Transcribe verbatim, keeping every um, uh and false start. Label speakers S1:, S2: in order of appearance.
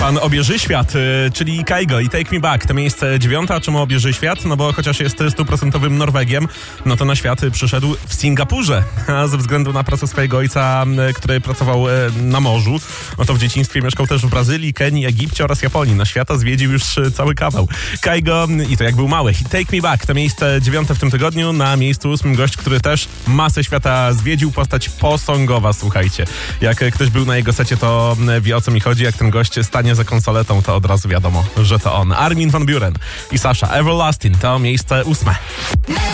S1: Pan obieży świat, czyli Kygo i Take Me Back. To miejsce dziewiąte, a czemu obieży świat? No bo chociaż jest stuprocentowym Norwegiem, no to na świat przyszedł w Singapurze. A ze względu na pracę swojego ojca, który pracował na morzu, no to w dzieciństwie mieszkał też w Brazylii, Kenii, Egipcie oraz Japonii. Na świata zwiedził już cały kawał. Kygo i to jak był mały. Take Me Back to miejsce dziewiąte w tym tygodniu. Na miejscu ósmym gość, który też masę świata zwiedził, postać posągowa, słuchajcie. Jak ktoś był na jego secie, to wie, o co mi chodzi. Jak ten gość stanie za konsoletą, to od razu wiadomo, że to on. Armin van Buuren i Sasha. Everlasting to miejsce ósme.